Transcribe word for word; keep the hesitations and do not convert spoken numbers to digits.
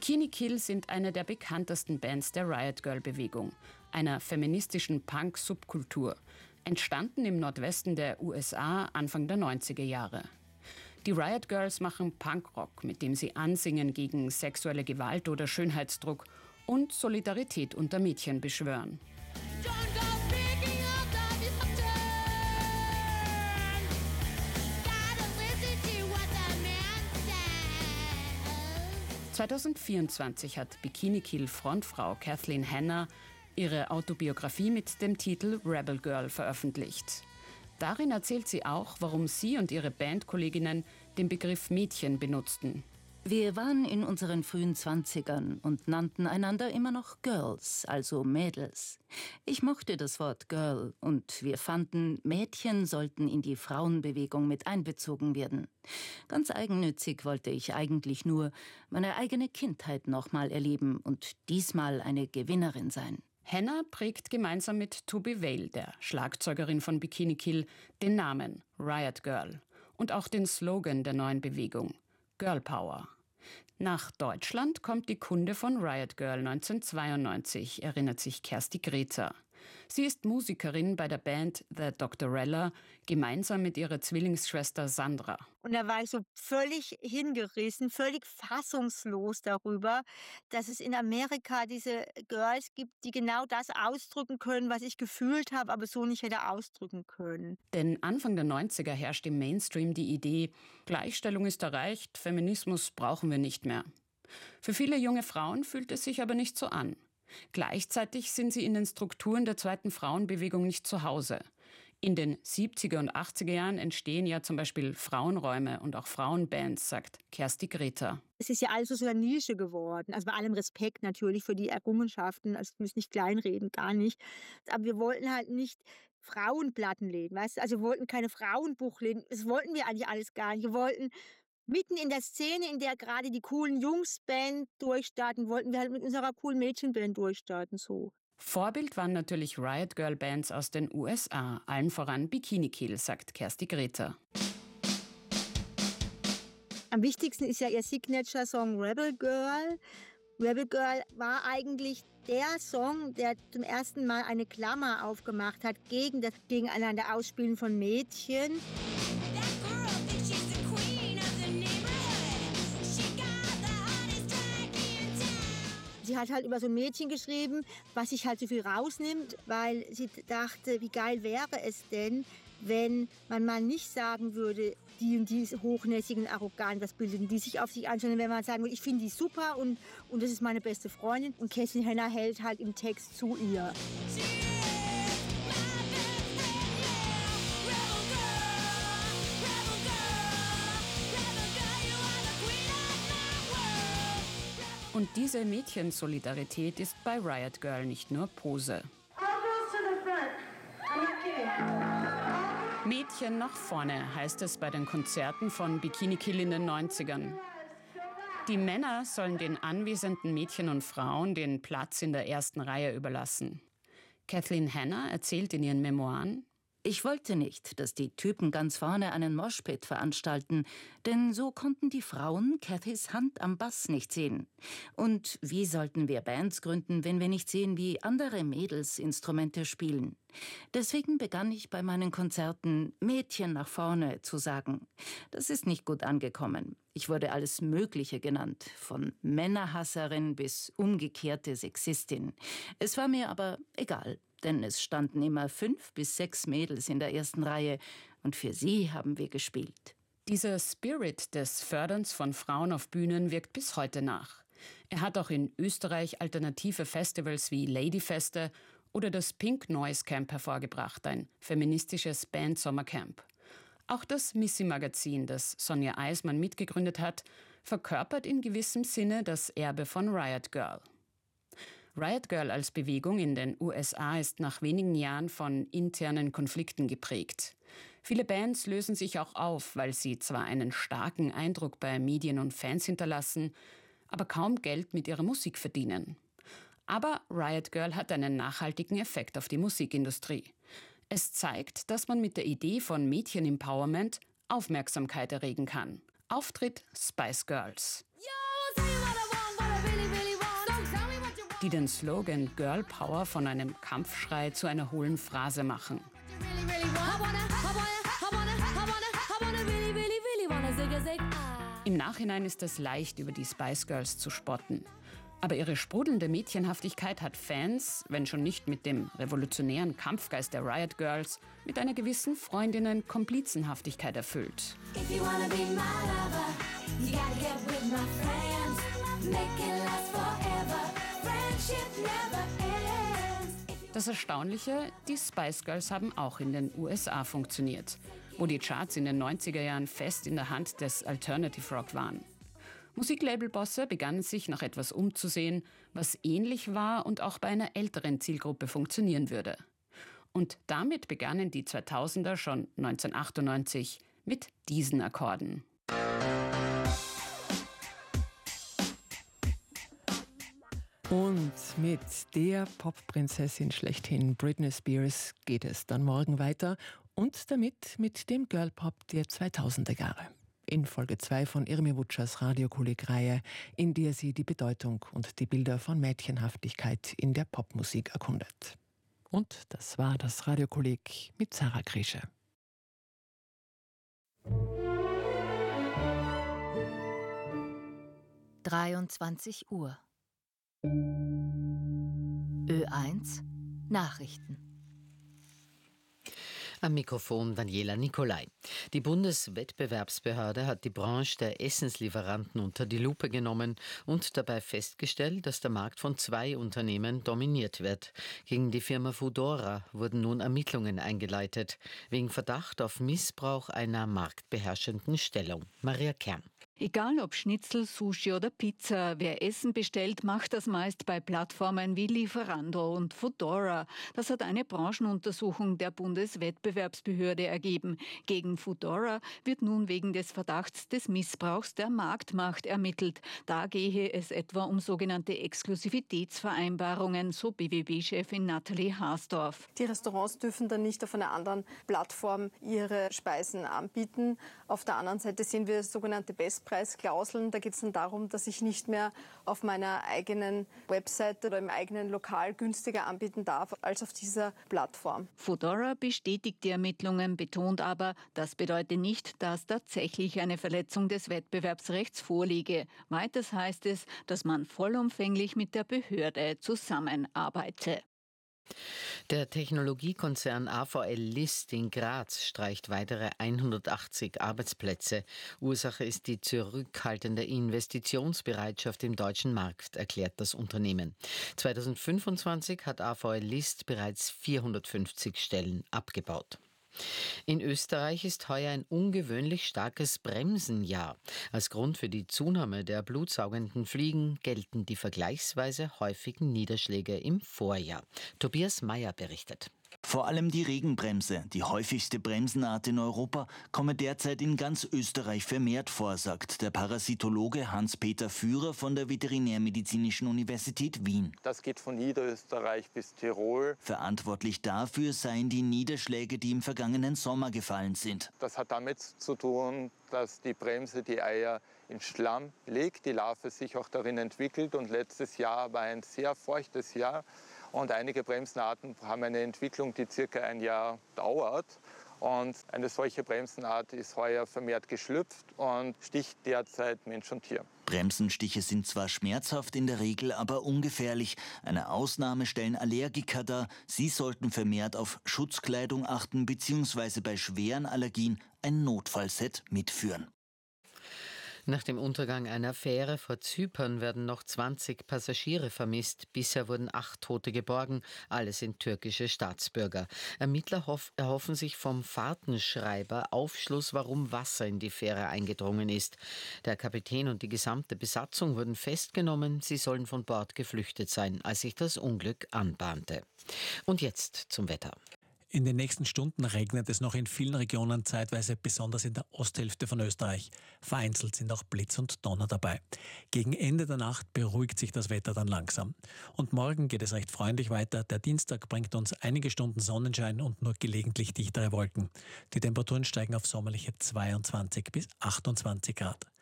Bikini Kill sind eine der bekanntesten Bands der Riot Girl-Bewegung, einer feministischen Punk-Subkultur, entstanden im Nordwesten der U S A Anfang der neunziger Jahre. Die Riot Girls machen Punkrock, mit dem sie ansingen gegen sexuelle Gewalt oder Schönheitsdruck und Solidarität unter Mädchen beschwören. zweitausendvierundzwanzig hat Bikini Kill Frontfrau Kathleen Hanna ihre Autobiografie mit dem Titel Rebel Girl veröffentlicht. Darin erzählt sie auch, warum sie und ihre Bandkolleginnen den Begriff Mädchen benutzten. Wir waren in unseren frühen Zwanzigern und nannten einander immer noch Girls, also Mädels. Ich mochte das Wort Girl und wir fanden, Mädchen sollten in die Frauenbewegung mit einbezogen werden. Ganz eigennützig wollte ich eigentlich nur meine eigene Kindheit nochmal erleben und diesmal eine Gewinnerin sein. Hanna prägt gemeinsam mit Tobi Vale, der Schlagzeugerin von Bikini Kill, den Namen Riot Girl und auch den Slogan der neuen Bewegung: Girl Power. Nach Deutschland kommt die Kunde von Riot Girl neunzehnhundertzweiundneunzig, erinnert sich Kersti Greta. Sie ist Musikerin bei der Band The Doctorella, gemeinsam mit ihrer Zwillingsschwester Sandra. Und da war ich so völlig hingerissen, völlig fassungslos darüber, dass es in Amerika diese Girls gibt, die genau das ausdrücken können, was ich gefühlt habe, aber so nicht hätte ausdrücken können. Denn Anfang der neunziger herrscht im Mainstream die Idee, Gleichstellung ist erreicht, Feminismus brauchen wir nicht mehr. Für viele junge Frauen fühlt es sich aber nicht so an. Gleichzeitig sind sie in den Strukturen der zweiten Frauenbewegung nicht zu Hause. In den siebziger und achtziger Jahren entstehen ja zum Beispiel Frauenräume und auch Frauenbands, sagt Kersti Greta. Es ist ja alles so eine Nische geworden. Also bei allem Respekt natürlich für die Errungenschaften. Also wir müssen nicht kleinreden, gar nicht. Aber wir wollten halt nicht Frauenplattenläden, weißt du? Also wir wollten keine Frauenbuchläden. Das wollten wir eigentlich alles gar nicht. Wir wollten mitten in der Szene, in der gerade die coolen Jungs-Band durchstarten, wollten wir halt mit unserer coolen Mädchenband durchstarten, so. Vorbild waren natürlich Riot Girl Bands aus den U S A, allen voran Bikini Kill, sagt Kersti Greta. Am wichtigsten ist ja ihr Signature-Song Rebel Girl. Rebel Girl war eigentlich der Song, der zum ersten Mal eine Klammer aufgemacht hat gegen das Gegeneinander Ausspielen von Mädchen. Sie hat halt über so ein Mädchen geschrieben, was sich halt so viel rausnimmt, weil sie dachte, wie geil wäre es denn, wenn man mal nicht sagen würde, die und die ist hochnäsig und arrogant, was bilden die sich auf sich an, sondern wenn man sagen würde, ich finde die super und, und das ist meine beste Freundin. Und Kathleen Hanna hält halt im Text zu ihr. Und diese Mädchensolidarität ist bei Riot Girl nicht nur Pose. Mädchen nach vorne heißt es bei den Konzerten von Bikini Kill in den neunzigern. Die Männer sollen den anwesenden Mädchen und Frauen den Platz in der ersten Reihe überlassen. Kathleen Hanna erzählt in ihren Memoiren: Ich wollte nicht, dass die Typen ganz vorne einen Moshpit veranstalten, denn so konnten die Frauen Cathys Hand am Bass nicht sehen. Und wie sollten wir Bands gründen, wenn wir nicht sehen, wie andere Mädels Instrumente spielen? Deswegen begann ich bei meinen Konzerten Mädchen nach vorne zu sagen. Das ist nicht gut angekommen. Ich wurde alles Mögliche genannt, von Männerhasserin bis umgekehrte Sexistin. Es war mir aber egal. Denn es standen immer fünf bis sechs Mädels in der ersten Reihe und für sie haben wir gespielt. Dieser Spirit des Förderns von Frauen auf Bühnen wirkt bis heute nach. Er hat auch in Österreich alternative Festivals wie Ladyfeste oder das Pink Noise Camp hervorgebracht, ein feministisches Band-Sommercamp. Auch das Missy-Magazin, das Sonja Eismann mitgegründet hat, verkörpert in gewissem Sinne das Erbe von Riot Girl. Riot Girl als Bewegung in den U S A ist nach wenigen Jahren von internen Konflikten geprägt. Viele Bands lösen sich auch auf, weil sie zwar einen starken Eindruck bei Medien und Fans hinterlassen, aber kaum Geld mit ihrer Musik verdienen. Aber Riot Girl hat einen nachhaltigen Effekt auf die Musikindustrie. Es zeigt, dass man mit der Idee von Mädchen-Empowerment Aufmerksamkeit erregen kann. Auftritt Spice Girls. Yo, die den Slogan Girl Power von einem Kampfschrei zu einer hohlen Phrase machen. Im Nachhinein ist es leicht, über die Spice Girls zu spotten. Aber ihre sprudelnde Mädchenhaftigkeit hat Fans, wenn schon nicht mit dem revolutionären Kampfgeist der Riot Girls, mit einer gewissen Freundinnen-Komplizenhaftigkeit erfüllt. Das Erstaunliche, die Spice Girls haben auch in den U S A funktioniert, wo die Charts in den neunziger Jahren fest in der Hand des Alternative Rock waren. Musiklabelbosse begannen sich nach etwas umzusehen, was ähnlich war und auch bei einer älteren Zielgruppe funktionieren würde. Und damit begannen die zweitausender schon neunzehnhundertachtundneunzig mit diesen Akkorden. Und mit der Popprinzessin schlechthin Britney Spears geht es dann morgen weiter und damit mit dem Girlpop der zweitausender Jahre. In Folge zwei von Irmi Wutschers Radiokolleg-Reihe, in der sie die Bedeutung und die Bilder von Mädchenhaftigkeit in der Popmusik erkundet. Und das war das Radiokolleg mit Sarah Krische. dreiundzwanzig Uhr. Ö eins Nachrichten. Am Mikrofon Daniela Nicolai. Die Bundeswettbewerbsbehörde hat die Branche der Essenslieferanten unter die Lupe genommen und dabei festgestellt, dass der Markt von zwei Unternehmen dominiert wird. Gegen die Firma Foodora wurden nun Ermittlungen eingeleitet, wegen Verdacht auf Missbrauch einer marktbeherrschenden Stellung. Maria Kern. Egal ob Schnitzel, Sushi oder Pizza, wer Essen bestellt, macht das meist bei Plattformen wie Lieferando und Foodora. Das hat eine Branchenuntersuchung der Bundeswettbewerbsbehörde ergeben. Gegen Foodora wird nun wegen des Verdachts des Missbrauchs der Marktmacht ermittelt. Da gehe es etwa um sogenannte Exklusivitätsvereinbarungen, so B W B-Chefin Nathalie Haasdorf. Die Restaurants dürfen dann nicht auf einer anderen Plattform ihre Speisen anbieten. Auf der anderen Seite sehen wir sogenannte Bestpreisklauseln. Da geht es dann darum, dass ich nicht mehr auf meiner eigenen Webseite oder im eigenen Lokal günstiger anbieten darf als auf dieser Plattform. Foodora bestätigt die Ermittlungen, betont aber, das bedeutet nicht, dass tatsächlich eine Verletzung des Wettbewerbsrechts vorliege. Weiters heißt es, dass man vollumfänglich mit der Behörde zusammenarbeite. Der Technologiekonzern A V L List in Graz streicht weitere hundertachtzig Arbeitsplätze. Ursache ist die zurückhaltende Investitionsbereitschaft im deutschen Markt, erklärt das Unternehmen. zweitausendfünfundzwanzig hat A V L List bereits vierhundertfünfzig Stellen abgebaut. In Österreich ist heuer ein ungewöhnlich starkes Bremsenjahr. Als Grund für die Zunahme der blutsaugenden Fliegen gelten die vergleichsweise häufigen Niederschläge im Vorjahr. Tobias Meyer berichtet. Vor allem die Regenbremse, die häufigste Bremsenart in Europa, komme derzeit in ganz Österreich vermehrt vor, sagt der Parasitologe Hans-Peter Führer von der Veterinärmedizinischen Universität Wien. Das geht von Niederösterreich bis Tirol. Verantwortlich dafür seien die Niederschläge, die im vergangenen Sommer gefallen sind. Das hat damit zu tun, dass die Bremse die Eier in Schlamm legt, die Larve sich auch darin entwickelt. Und letztes Jahr war ein sehr feuchtes Jahr. Und einige Bremsenarten haben eine Entwicklung, die circa ein Jahr dauert. Und eine solche Bremsenart ist heuer vermehrt geschlüpft und sticht derzeit Mensch und Tier. Bremsenstiche sind zwar schmerzhaft in der Regel, aber ungefährlich. Eine Ausnahme stellen Allergiker dar. Sie sollten vermehrt auf Schutzkleidung achten bzw. bei schweren Allergien ein Notfallset mitführen. Nach dem Untergang einer Fähre vor Zypern werden noch zwanzig Passagiere vermisst. Bisher wurden acht Tote geborgen. Alle sind türkische Staatsbürger. Ermittler hoff, erhoffen sich vom Fahrtenschreiber Aufschluss, warum Wasser in die Fähre eingedrungen ist. Der Kapitän und die gesamte Besatzung wurden festgenommen. Sie sollen von Bord geflüchtet sein, als sich das Unglück anbahnte. Und jetzt zum Wetter. In den nächsten Stunden regnet es noch in vielen Regionen, zeitweise besonders in der Osthälfte von Österreich. Vereinzelt sind auch Blitz und Donner dabei. Gegen Ende der Nacht beruhigt sich das Wetter dann langsam. Und morgen geht es recht freundlich weiter. Der Dienstag bringt uns einige Stunden Sonnenschein und nur gelegentlich dichtere Wolken. Die Temperaturen steigen auf sommerliche zweiundzwanzig bis achtundzwanzig Grad.